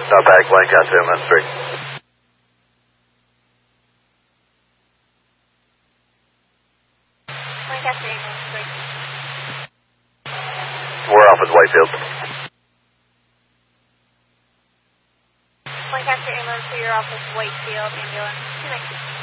No, back Lancaster, MS3. Lancaster, MS3. We're off at Whitefield. Lancaster, MS3, you're off with Whitefield, ambulance.